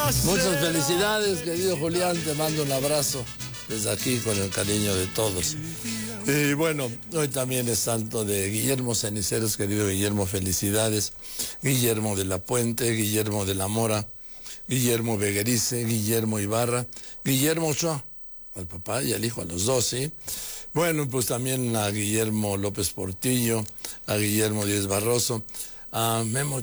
Muchas felicidades, querido Julián, te mando un abrazo desde aquí con el cariño de todos. Y bueno, hoy también es santo de Guillermo Ceniceros, querido Guillermo, felicidades. Guillermo de la Puente, Guillermo de la Mora, Guillermo Beguerice, Guillermo Ibarra, Guillermo Ochoa, al papá y al hijo, a los dos, ¿sí? Bueno, pues también a Guillermo López Portillo, a Guillermo Díez Barroso, a Memo,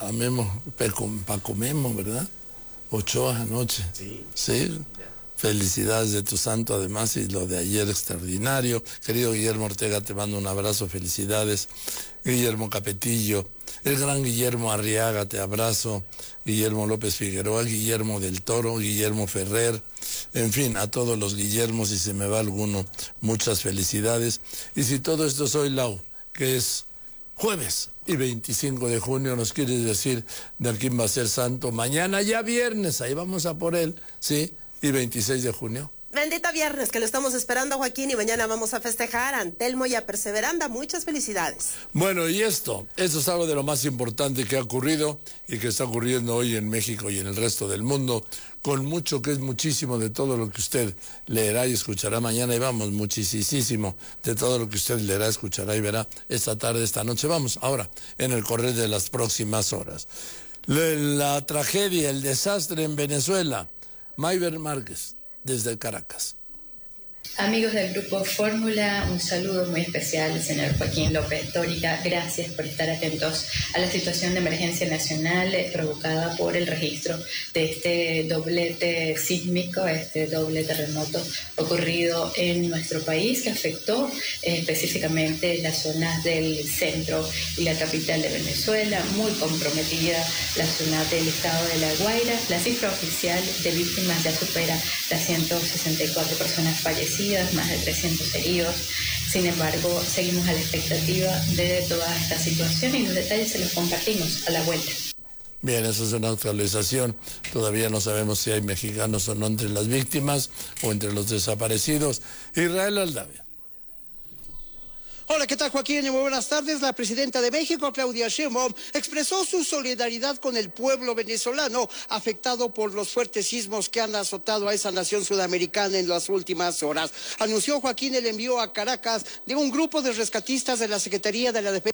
Paco Memo, ¿verdad? Ochoa anoche. Sí. Sí. Felicidades de tu santo, además, y lo de ayer extraordinario. Querido Guillermo Ortega, te mando un abrazo, felicidades. Guillermo Capetillo, el gran Guillermo Arriaga, te abrazo. Guillermo López Figueroa, Guillermo del Toro, Guillermo Ferrer, en fin, a todos los Guillermos, si se me va alguno, muchas felicidades. Y si todo esto soy Lau, que es jueves y 25 de junio, nos quieres decir de quién va a ser santo. Mañana ya viernes, ahí vamos a por él, ¿sí? Y 26 de junio. Bendito viernes, que lo estamos esperando, Joaquín, y mañana vamos a festejar a Antelmo y a Perseveranda. Muchas felicidades. Bueno, y esto es algo de lo más importante que ha ocurrido y que está ocurriendo hoy en México y en el resto del mundo, con mucho que es muchísimo de todo lo que usted leerá y escuchará mañana, y vamos, muchísimo de todo lo que usted leerá, escuchará y verá esta tarde, esta noche. Vamos, ahora, en el correr de las próximas horas. La tragedia, el desastre en Venezuela. Mayber Márquez, desde Caracas. Amigos del Grupo Fórmula, un saludo muy especial al señor Joaquín López Dóriga. Gracias por estar atentos a la situación de emergencia nacional provocada por el registro de este doblete sísmico, este doble terremoto ocurrido en nuestro país, que afectó específicamente las zonas del centro y la capital de Venezuela, muy comprometida la zona del estado de La Guaira. La cifra oficial de víctimas ya supera las 164 personas fallecidas, más de 300 heridos. Sin embargo, seguimos a la expectativa de toda esta situación y los detalles se los compartimos a la vuelta. Bien, eso es una actualización. Todavía no sabemos si hay mexicanos o no entre las víctimas o entre los desaparecidos. Israel Aldavia. Hola, ¿qué tal, Joaquín? Muy buenas tardes. La presidenta de México, Claudia Sheinbaum, expresó su solidaridad con el pueblo venezolano afectado por los fuertes sismos que han azotado a esa nación sudamericana en las últimas horas. Anunció, Joaquín, el envío a Caracas de un grupo de rescatistas de la Secretaría de la Defensa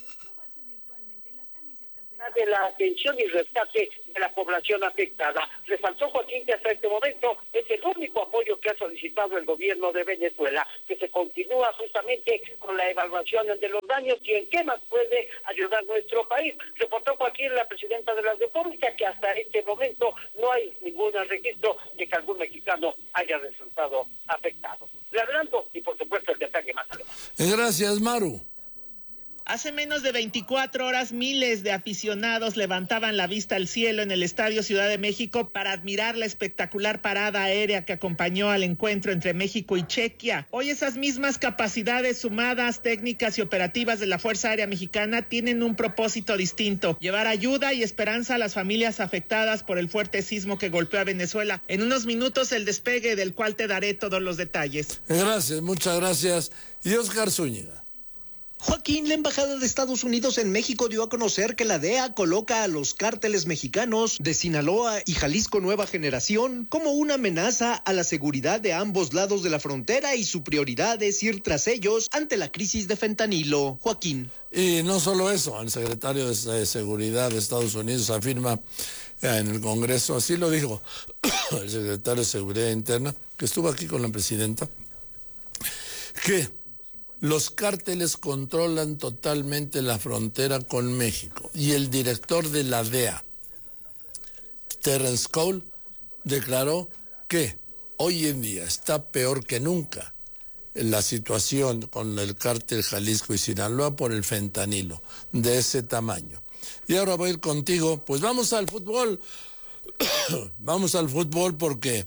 de la atención y rescate de la población afectada. Resaltó, Joaquín, que hasta este momento es el único apoyo que ha solicitado el gobierno de Venezuela, que se continúa justamente con la evaluación de los daños y en qué más puede ayudar nuestro país. Reportó, Joaquín, la presidenta de la República, que hasta este momento no hay ningún registro de que algún mexicano haya resultado afectado. Le adelanto, y por supuesto el detalle más adelante. Gracias, Maru. Hace menos de 24 horas, miles de aficionados levantaban la vista al cielo en el Estadio Ciudad de México para admirar la espectacular parada aérea que acompañó al encuentro entre México y Chequia. Hoy esas mismas capacidades sumadas, técnicas y operativas de la Fuerza Aérea Mexicana tienen un propósito distinto: llevar ayuda y esperanza a las familias afectadas por el fuerte sismo que golpeó a Venezuela. En unos minutos el despegue, del cual te daré todos los detalles. Gracias, muchas gracias. Y Oscar Zúñiga. Joaquín, la Embajada de Estados Unidos en México dio a conocer que la DEA coloca a los cárteles mexicanos de Sinaloa y Jalisco Nueva Generación como una amenaza a la seguridad de ambos lados de la frontera y su prioridad es ir tras ellos ante la crisis de fentanilo. Joaquín. Y no solo eso, el secretario de Seguridad de Estados Unidos afirma en el Congreso, así lo dijo el secretario de Seguridad Interna, que estuvo aquí con la presidenta, que los cárteles controlan totalmente la frontera con México. Y el director de la DEA, Terence Cole, declaró que hoy en día está peor que nunca la situación con el cártel Jalisco y Sinaloa por el fentanilo, de ese tamaño. Y ahora voy a ir contigo, pues vamos al fútbol. Vamos al fútbol porque,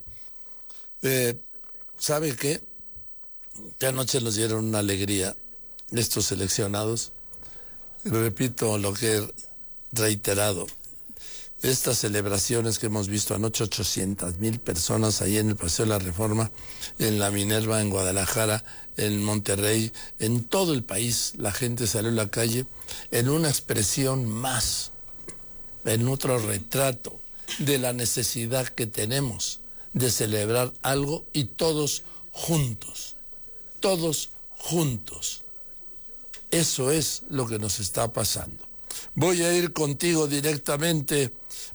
¿sabe qué? Que anoche nos dieron una alegría estos seleccionados. Repito lo que he reiterado. Estas celebraciones que hemos visto anoche, 800,000 personas ahí en el Paseo de la Reforma, en la Minerva, en Guadalajara, en Monterrey, en todo el país, la gente salió a la calle en una expresión más, en otro retrato de la necesidad que tenemos de celebrar algo y todos juntos. Eso es lo que nos está pasando. Voy a ir contigo directamente,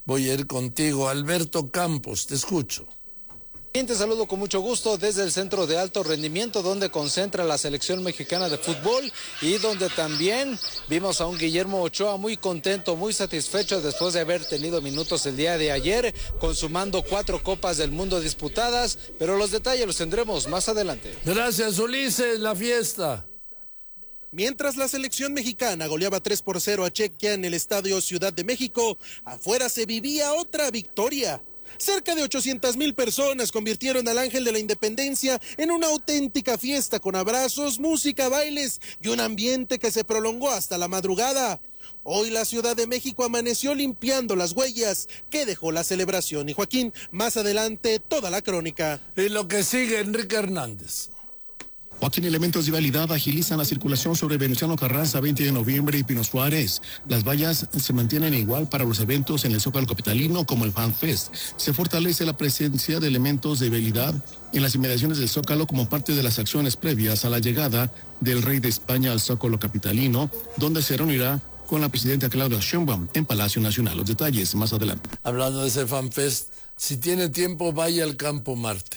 Alberto Campos, te escucho. Te saludo con mucho gusto desde el Centro de Alto Rendimiento, donde concentra la selección mexicana de fútbol y donde también vimos a un Guillermo Ochoa muy contento, muy satisfecho después de haber tenido minutos el día de ayer, consumando 4 Copas del Mundo disputadas, pero los detalles los tendremos más adelante. Gracias, Ulises, la fiesta. Mientras la selección mexicana goleaba 3-0 a Chequia en el Estadio Ciudad de México, afuera se vivía otra victoria. Cerca de 800,000 personas convirtieron al Ángel de la Independencia en una auténtica fiesta con abrazos, música, bailes y un ambiente que se prolongó hasta la madrugada. Hoy la Ciudad de México amaneció limpiando las huellas que dejó la celebración. Y Joaquín, más adelante toda la crónica. Y lo que sigue, Enrique Hernández. Joaquín, elementos de vialidad agilizan la circulación sobre Venustiano Carranza, 20 de noviembre y Pino Suárez. Las vallas se mantienen igual para los eventos en el Zócalo capitalino como el Fan Fest. Se fortalece la presencia de elementos de vialidad en las inmediaciones del Zócalo como parte de las acciones previas a la llegada del Rey de España al Zócalo capitalino, donde se reunirá con la presidenta Claudia Sheinbaum en Palacio Nacional. Los detalles más adelante. Hablando de ese Fan Fest, si tiene tiempo vaya al Campo Marte.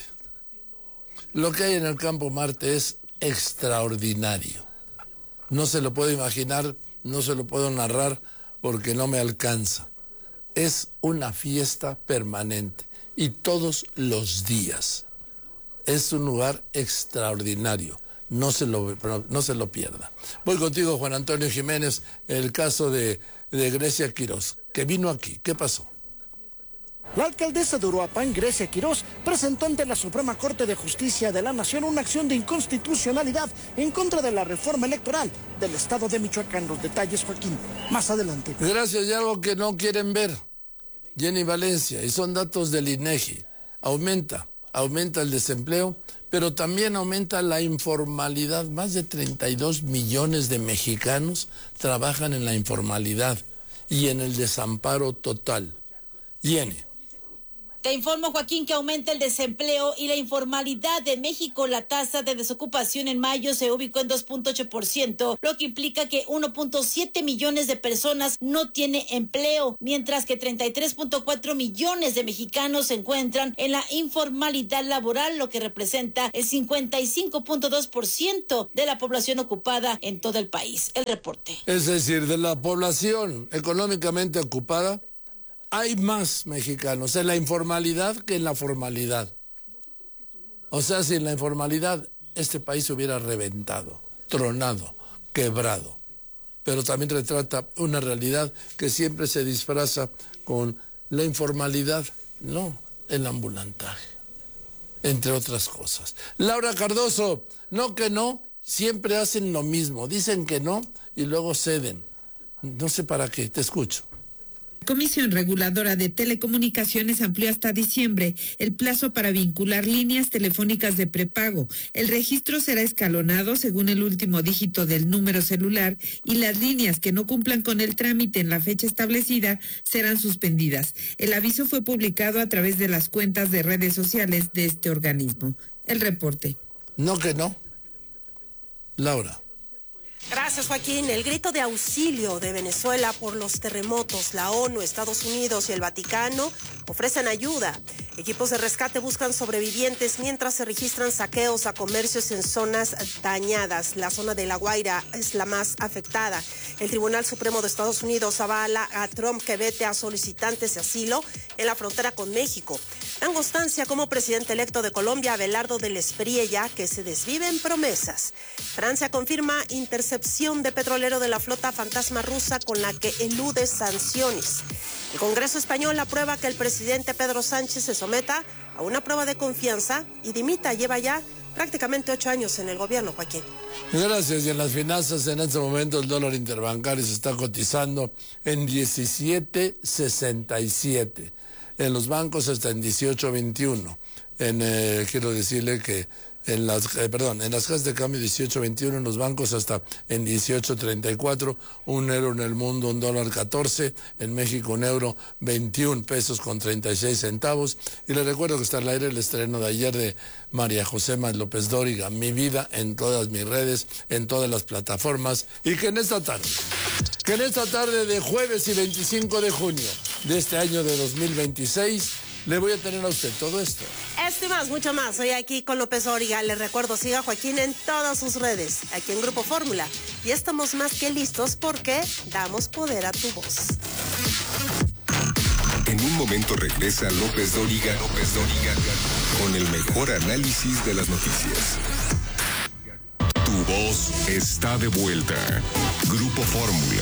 Lo que hay en el Campo Marte es extraordinario. No se lo puedo imaginar, no se lo puedo narrar porque no me alcanza. Es una fiesta permanente y todos los días. Es un lugar extraordinario. No se lo pierda. Voy contigo, Juan Antonio Jiménez, el caso de Grecia Quirós, que vino aquí. ¿Qué pasó? La alcaldesa de Uruapan, Grecia Quirós, presentó ante la Suprema Corte de Justicia de la Nación una acción de inconstitucionalidad en contra de la reforma electoral del Estado de Michoacán. Los detalles, Joaquín, más adelante. Gracias, y algo que no quieren ver, Jenny Valencia, y son datos del INEGI. Aumenta el desempleo, pero también aumenta la informalidad. Más de 32 millones de mexicanos trabajan en la informalidad y en el desamparo total. Jenny. Te informo, Joaquín, que aumenta el desempleo y la informalidad en México. La tasa de desocupación en mayo se ubicó en 2.8%, lo que implica que 1.7 millones de personas no tienen empleo, mientras que 33.4 millones de mexicanos se encuentran en la informalidad laboral, lo que representa el 55.2% de la población ocupada en todo el país. El reporte. Es decir, de la población económicamente ocupada, hay más mexicanos en la informalidad que en la formalidad. O sea, sin la informalidad, este país se hubiera reventado, tronado, quebrado. Pero también retrata una realidad que siempre se disfraza con la informalidad, no el ambulantaje, entre otras cosas. Laura Cardoso, no que no, siempre hacen lo mismo, dicen que no y luego ceden. No sé para qué, te escucho. La Comisión Reguladora de Telecomunicaciones amplió hasta diciembre el plazo para vincular líneas telefónicas de prepago. El registro será escalonado según el último dígito del número celular y las líneas que no cumplan con el trámite en la fecha establecida serán suspendidas. El aviso fue publicado a través de las cuentas de redes sociales de este organismo. El reporte. No que no. Laura. Gracias, Joaquín. El grito de auxilio de Venezuela por los terremotos. La ONU, Estados Unidos y el Vaticano ofrecen ayuda. Equipos de rescate buscan sobrevivientes mientras se registran saqueos a comercios en zonas dañadas. La zona de La Guaira es la más afectada. El Tribunal Supremo de Estados Unidos avala a Trump que vete a solicitantes de asilo en la frontera con México. Dan constancia como presidente electo de Colombia, Abelardo del Espriella, que se desviven promesas. Francia confirma intercepción de petrolero de la flota fantasma rusa con la que elude sanciones. El Congreso español aprueba que el presidente Pedro Sánchez se someta a una prueba de confianza y dimita. Lleva ya prácticamente 8 años en el gobierno, Joaquín. Gracias. Y en las finanzas, en este momento el dólar interbancario se está cotizando en 17.67. En los bancos está en 18.21. Quiero decirle que en las casas de cambio 18.21, en los bancos hasta en 18.34, un euro en el mundo, $1.14, en México un euro 21 pesos con 36 centavos. Y les recuerdo que está al aire el estreno de ayer de María José López Dóriga, Mi Vida, en todas mis redes, en todas las plataformas, y que en esta tarde de jueves y 25 de junio de este año de 2026, le voy a tener a usted todo esto. Esto y más, mucho más. Hoy aquí con López Dóriga. Les recuerdo, siga a Joaquín en todas sus redes, aquí en Grupo Fórmula. Y estamos más que listos porque damos poder a tu voz. En un momento regresa López Dóriga, con el mejor análisis de las noticias. Tu voz está de vuelta. Grupo Fórmula.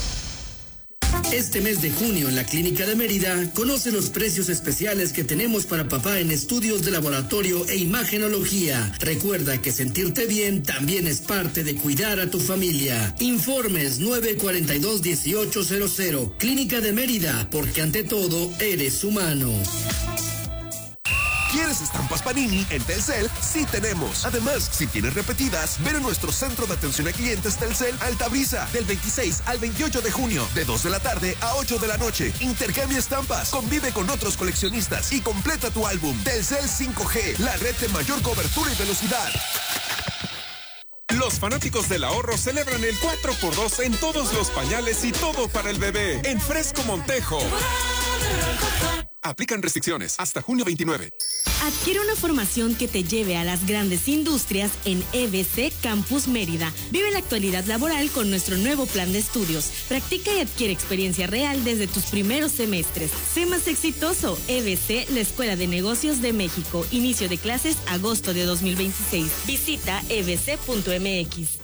Este mes de junio en la Clínica de Mérida, conoce los precios especiales que tenemos para papá en estudios de laboratorio e imagenología. Recuerda que sentirte bien también es parte de cuidar a tu familia. Informes 942-1800. Clínica de Mérida, porque ante todo eres humano. ¿Quieres estampas Panini? En Telcel sí tenemos. Además, si tienes repetidas, ven a nuestro centro de atención a clientes Telcel Altabrisa del 26 al 28 de junio, de 2 de la tarde a 8 de la noche. Intercambia estampas, convive con otros coleccionistas y completa tu álbum. Telcel 5G, la red de mayor cobertura y velocidad. Los fanáticos del ahorro celebran el 4x2 en todos los pañales y todo para el bebé. En Fresco Montejo. Aplican restricciones hasta junio 29. Adquiere una formación que te lleve a las grandes industrias en EBC Campus Mérida. Vive la actualidad laboral con nuestro nuevo plan de estudios. Practica y adquiere experiencia real desde tus primeros semestres. Sé más exitoso. EBC, la Escuela de Negocios de México. Inicio de clases agosto de 2026. Visita ebc.mx.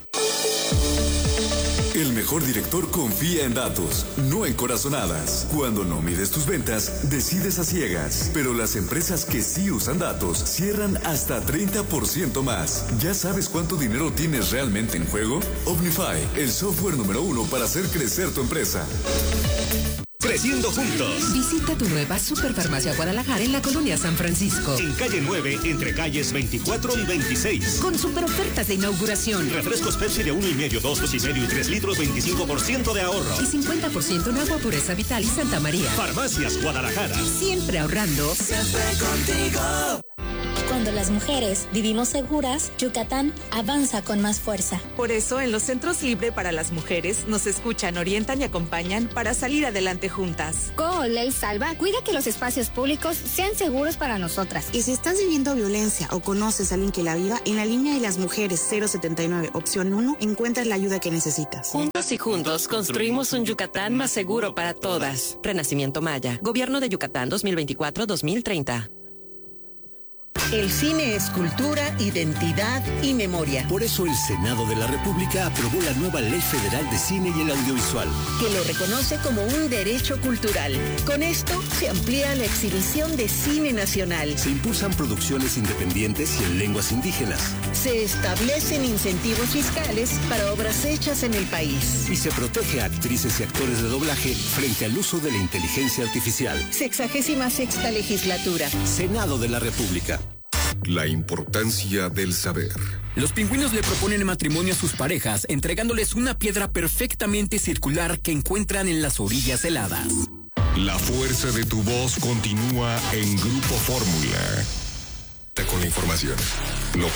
El mejor director confía en datos, no en corazonadas. Cuando no mides tus ventas, decides a ciegas. Pero las empresas que sí usan datos cierran hasta 30% más. ¿Ya sabes cuánto dinero tienes realmente en juego? Omnify, el software número 1 para hacer crecer tu empresa. Creciendo juntos. Visita tu nueva Superfarmacia Guadalajara en la colonia San Francisco. En calle 9, entre calles 24 y 26. Con super ofertas de inauguración. Refrescos Pepsi de 1,5, 2, 2,5 y 3 litros, 25% de ahorro. Y 50% en agua pureza vital y Santa María. Farmacias Guadalajara. Siempre ahorrando. Siempre contigo. Cuando las mujeres vivimos seguras, Yucatán avanza con más fuerza. Por eso, en los Centros Libre para las Mujeres nos escuchan, orientan y acompañan para salir adelante juntas. Ley Salva cuida que los espacios públicos sean seguros para nosotras. Y si estás viviendo violencia o conoces a alguien que la viva, en la línea de las mujeres 079, opción 1, encuentras la ayuda que necesitas. Juntos y juntos construimos un Yucatán más seguro para todas. Renacimiento Maya. Gobierno de Yucatán 2024-2030. El cine es cultura, identidad y memoria. Por eso el Senado de la República aprobó la nueva Ley Federal de Cine y el Audiovisual, que lo reconoce como un derecho cultural. Con esto se amplía la exhibición de cine nacional. Se impulsan producciones independientes y en lenguas indígenas. Se establecen incentivos fiscales para obras hechas en el país. Y se protege a actrices y actores de doblaje frente al uso de la inteligencia artificial. 66ª legislatura. Senado de la República. La importancia del saber. Los pingüinos le proponen matrimonio a sus parejas, entregándoles una piedra perfectamente circular que encuentran en las orillas heladas. La fuerza de tu voz continúa en Grupo Fórmula. Con la información.